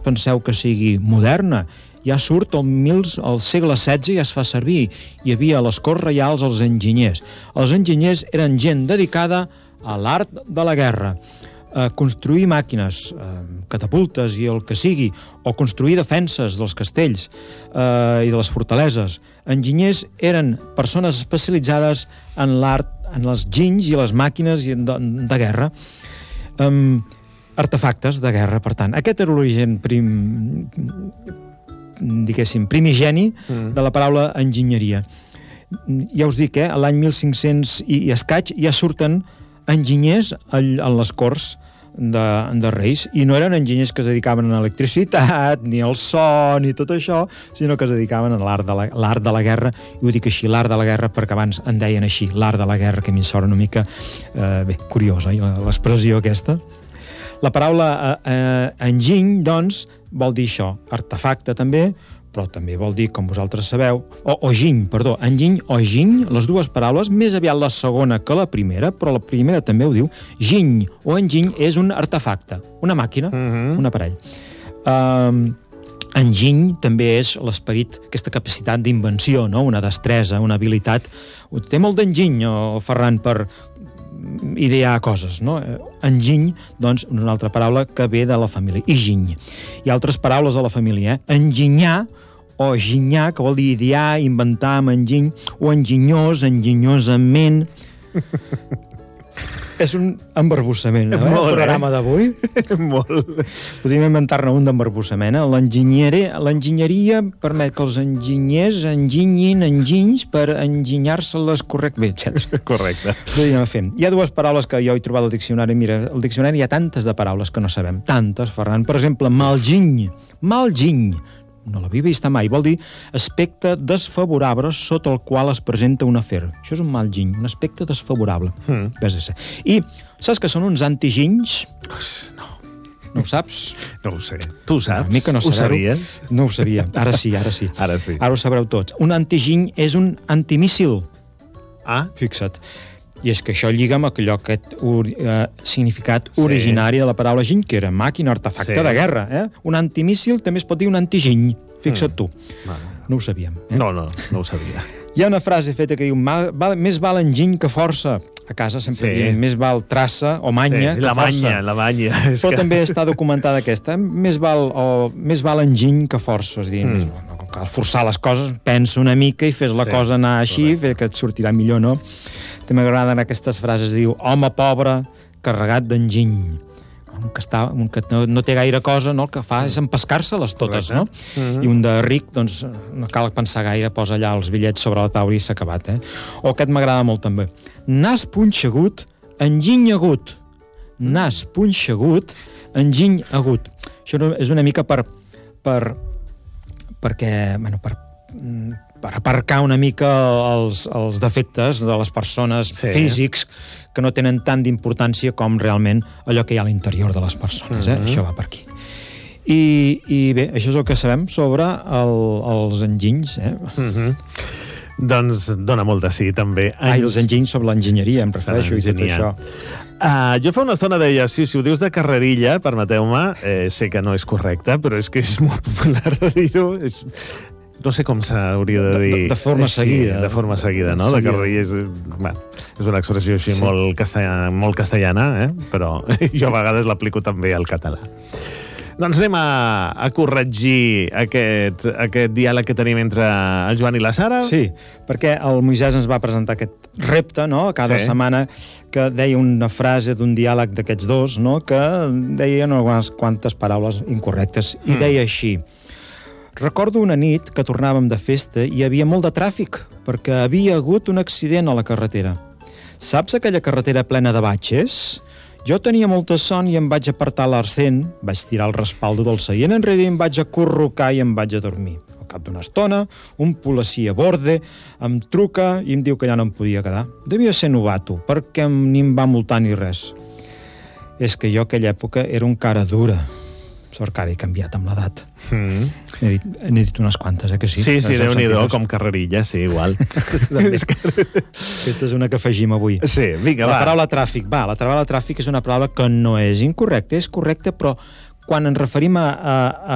penseu que sigui moderna. Ja surt al segle XVI, ja es fa servir. Hi havia a les corts reials els enginyers. Els enginyers eren gent dedicada a l'art de la guerra. Construir màquines, catapultes i el que sigui, o construir defenses dels castells i de les fortaleses. Enginyers eren persones especialitzades en l'art, en les ginys i les màquines de guerra. Artefactes de guerra, per tant. Aquest era l'origen primigeni de la paraula enginyeria. Ja us dic, l'any 1500 i escaig ja surten enginyers a les corts de reis, i no eren enginyers que es dedicaven a l'electricitat, ni al so, ni tot això, sinó que es dedicaven a l'art de la guerra, i ho dic així, l'art de la guerra, perquè abans en deien així, l'art de la guerra, que a mi em sona una mica curiosa, l'expressió aquesta. La paraula enginy, doncs, vol dir això, artefacte també, però també vol dir, com vosaltres sabeu, enginy o giny, les dues paraules, més aviat la segona que la primera, però la primera també ho diu, giny o enginy és un artefacte, una màquina, un aparell. Enginy també és l'esperit, aquesta capacitat d'invenció, no? Una destresa, una habilitat. Té molt d'enginy, Ferran, per idear coses, no? Enginy, doncs, una altra paraula que ve de la família, iginy. Hi ha altres paraules de la família, enginyar, o ginyar, que vol dir idear, inventar amb enginy, o enginyós, enginyosament. És un embarbussament, no? El programa d'avui. Molt. Podríem inventar-ne un d'embarbussament. L'enginyeria permet que els enginyers enginyin enginys per enginyar-se-les correctament, etc. Correcte. Hi ha dues paraules que jo he trobat al diccionari. Mira, al diccionari hi ha tantes de paraules que no sabem. Tantes, Ferran. Per exemple, malginy. Malginy. No l'havia vist mai. Vol dir aspecte desfavorable sota el qual es presenta un afer. Això és un mal giny, un aspecte desfavorable. I saps que són uns antiginys? No. No ho saps? No ho sé. Tu ho saps? Una mica no ho sabies? No ho sabia. Ara sí. Ara sí. Ara ho sabreu tots. Un antiginy és un antimíssil. Fixa't. I és que això lliga amb aquest significat originari de la paraula giny, que era màquina, artefacte de guerra. Un antimíssil també es pot dir un antiginy. Fixa't tu. No ho sabíem. No ho sabia. Hi ha una frase feta que diu més val enginy que força. A casa sempre diem més val traça o manya que força. La manya. Però també està documentada aquesta. Més val enginy que força. És a dir, no cal forçar les coses, pensa una mica i fes la cosa anar així, que et sortirà millor, no? També m'agraden aquestes frases, diu, home pobre, carregat d'enginy. Un que no té gaire cosa, no? El que fa és empescar-se-les totes, no? I un de ric, doncs, no cal pensar gaire, posa allà els bitllets sobre la taula i s'ha acabat, O aquest m'agrada molt, també. Nas punxegut, enginy agut. Nas punxegut, enginy agut. Això és una mica per aparcar una mica els defectes de les persones físics que no tenen tant d'importància com realment allò que hi ha a l'interior de les persones. Això va per aquí. I bé, això és el que sabem sobre els enginys. Doncs dona molt de sí, també. Els enginys sobre l'enginyeria, em refereixo, i tot això. Jo fa una estona deia, si ho dius de carrerilla, permeteu-me, sé que no és correcte, però és que és molt popular de dir-ho, no sé com s'hauria de dir... De forma seguida. De forma seguida, no? De carrerilla és una expressió així molt castellana, però jo a vegades l'aplico també al català. Doncs anem a corregir aquest diàleg que tenim entre el Joan i la Sara. Sí, perquè el Moisès ens va presentar aquest repte, no?, cada setmana, que deia una frase d'un diàleg d'aquests dos, no?, que deia unes quantes paraules incorrectes, i deia així: recordo una nit que tornàvem de festa i hi havia molt de tràfic, perquè havia hagut un accident a la carretera. Saps aquella carretera plena de batxes? Jo tenia molta son i em vaig apartar l'arcent, vaig tirar el respaldo del seient enrere i em vaig acurrucar i em vaig a dormir. Al cap d'una estona, un policia a borde em truca i em diu que ja no em podia quedar. Devia ser novato, perquè ni em va multar ni res. És que jo aquella època era un cara dura. Sort que ara he canviat amb l'edat. N'he dit unes quantes, que sí? Sí, Déu-n'hi-do, com carrerilla, sí, igual. Aquesta és una que afegim avui. Sí, vinga, va. La paraula tràfic, la paraula tràfic és una paraula que no és incorrecta, és correcta, però quan ens referim a